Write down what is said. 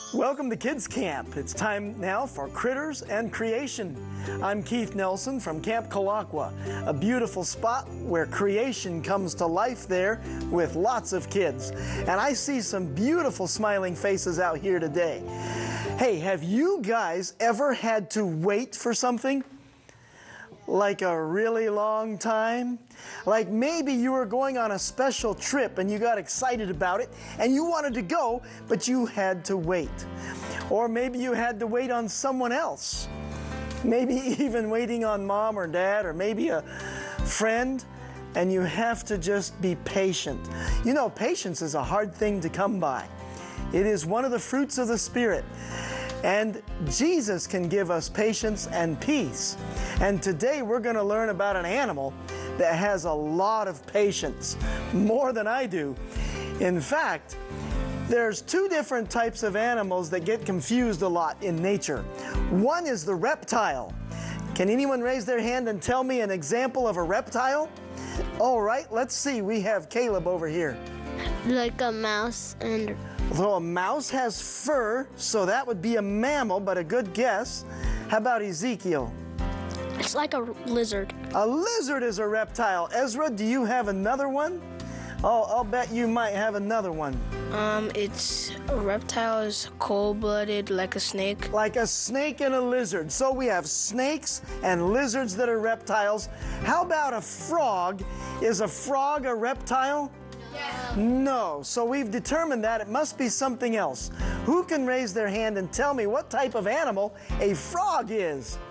Welcome to Kids Camp. It's time now for Critters and Creation. I'm Keith Nelson from Camp Colaqua, a beautiful spot where creation comes to life there with lots of kids. And I see some beautiful smiling faces out here today. Hey, have you guys ever had to wait for something? Like a really long time? Like maybe you were going on a special trip and you got excited about it and you wanted to go, but you had to wait. Or maybe you had to wait on someone else. Maybe even waiting on mom or dad or maybe a friend, and you have to just be patient. You know, patience is a hard thing to come by. It is one of the fruits of the Spirit. And Jesus can give us patience and peace. And today we're going to learn about an animal that has a lot of patience, more than I do. In fact, there's two different types of animals that get confused a lot in nature. One is the reptile. Can anyone raise their hand and tell me an example of a reptile? All right, let's see. We have Caleb over here. Like a mouse and... Well, a mouse has fur, so that would be a mammal, but a good guess. How about Ezekiel? It's like a lizard. A lizard is a reptile. Ezra, do you have another one? Oh, I'll bet you might have another one. It's a reptile is cold-blooded like a snake. Like a snake and a lizard. So we have snakes and lizards that are reptiles. How about a frog? Is a frog a reptile? Yeah. No. So we've determined that it must be something else. Who can raise their hand and tell me what type of animal a frog is?